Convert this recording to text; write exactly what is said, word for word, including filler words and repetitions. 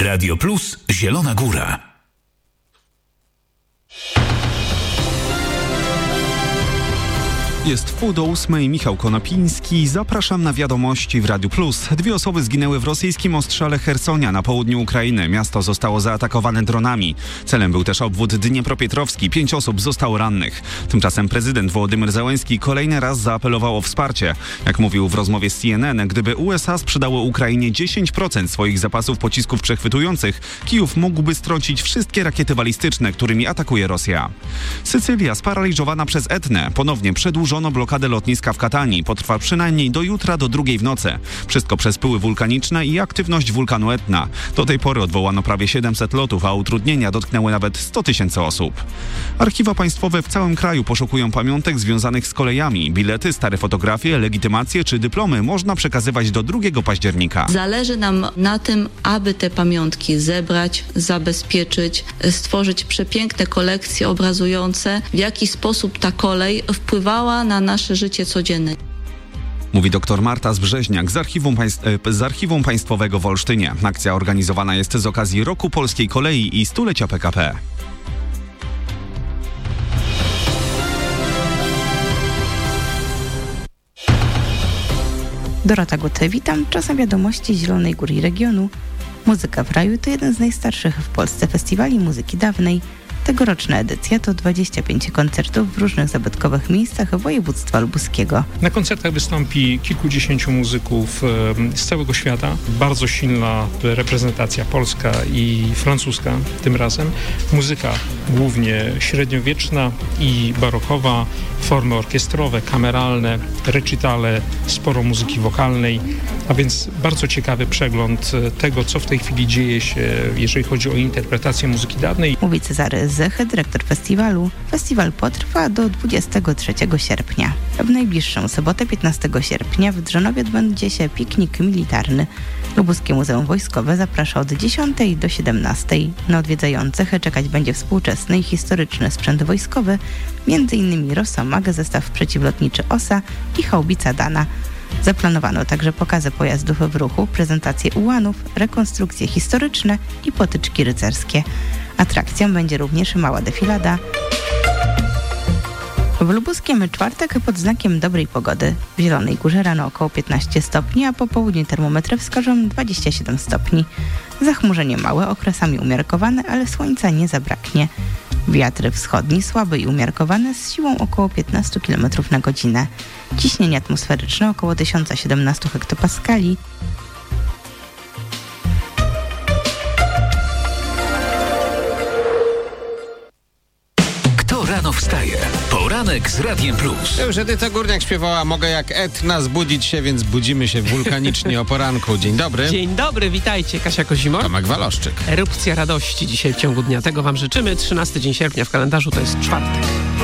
Radio Plus Zielona Góra. Jest wpół do ósmej, Michał Konopiński. Zapraszam na wiadomości w Radiu Plus. Dwie osoby zginęły w rosyjskim ostrzale Chersonia na południu Ukrainy. Miasto zostało zaatakowane dronami. Celem był też obwód Dniepropietrowski. Pięć osób zostało rannych. Tymczasem prezydent Wołodymyr Zełenski kolejny raz zaapelował o wsparcie. Jak mówił w rozmowie z C N N, gdyby U S A sprzedały Ukrainie dziesięć procent swoich zapasów pocisków przechwytujących, Kijów mógłby stracić wszystkie rakiety balistyczne, którymi atakuje Rosja. Sycylia sparaliżowana przez Etnę. Ponownie przedłużona blokadę lotniska w Katanii. Potrwa przynajmniej do jutra do drugiej w nocy. Wszystko przez pyły wulkaniczne i aktywność wulkanu Etna. Do tej pory odwołano prawie siedemset lotów, a utrudnienia dotknęły nawet sto tysięcy osób. Archiwa państwowe w całym kraju poszukują pamiątek związanych z kolejami. Bilety, stare fotografie, legitymacje czy dyplomy można przekazywać do drugiego października. Zależy nam na tym, aby te pamiątki zebrać, zabezpieczyć, stworzyć przepiękne kolekcje obrazujące, w jaki sposób ta kolej wpływała na nasze życie codzienne. Mówi dr Marta Zbrzeźniak z Archiwum, Państw- z Archiwum Państwowego w Olsztynie. Akcja organizowana jest z okazji Roku Polskiej Kolei i stulecia P K P. Dorota Guty, witam. Czasem wiadomości Zielonej Góry i regionu. Muzyka w Raju to jeden z najstarszych w Polsce festiwali muzyki dawnej. Tegoroczna edycja to dwadzieścia pięć koncertów w różnych zabytkowych miejscach województwa lubuskiego. Na koncertach wystąpi kilkudziesięciu muzyków z całego świata. Bardzo silna reprezentacja polska i francuska tym razem. Muzyka głównie średniowieczna i barokowa, formy orkiestrowe, kameralne, recitale, sporo muzyki wokalnej, a więc bardzo ciekawy przegląd tego, co w tej chwili dzieje się, jeżeli chodzi o interpretację muzyki dawnej. Mówi Cezary Zechy, dyrektor festiwalu. Festiwal potrwa do dwudziestego trzeciego sierpnia. W najbliższą sobotę, piętnastego sierpnia, w Drzanowie odbędzie się piknik militarny. Lubuskie Muzeum Wojskowe zaprasza od dziesiątej do siedemnastej. Na odwiedzających czekać będzie współczesny i historyczny sprzęt wojskowy, między innymi Rosomag, zestaw przeciwlotniczy Osa i haubica Dana. Zaplanowano także pokazy pojazdów w ruchu, prezentacje ułanów, rekonstrukcje historyczne i potyczki rycerskie. Atrakcją będzie również mała defilada. W lubuskim czwartek pod znakiem dobrej pogody. W Zielonej Górze rano około piętnaście stopni, a po południu termometry wskażą dwadzieścia siedem stopni. Zachmurzenie małe, okresami umiarkowane, ale słońca nie zabraknie. Wiatry wschodni słaby i umiarkowane z siłą około piętnaście kilometrów na godzinę. Ciśnienie atmosferyczne około tysiąc siedemnaście hektopaskali. Kto rano wstaje? Poranek z Radiem Plus. Już Edyta Górniak śpiewała Mogę jak Etna zbudzić się, więc budzimy się wulkanicznie o poranku. Dzień dobry. Dzień dobry, witajcie. Kasia Kozimor. Tomek Waloszczyk. Erupcja radości dzisiaj w ciągu dnia. Tego wam życzymy. trzynasty dzień sierpnia w kalendarzu to jest czwartek.